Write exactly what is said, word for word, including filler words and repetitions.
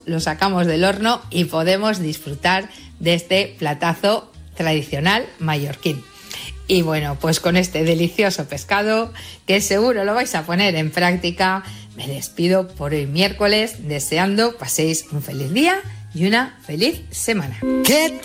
lo sacamos del horno y podemos disfrutar de este platazo tradicional mallorquín. Y bueno, pues con este delicioso pescado, que seguro lo vais a poner en práctica, me despido por hoy miércoles, deseando paséis un feliz día y una feliz semana. ¿Qué?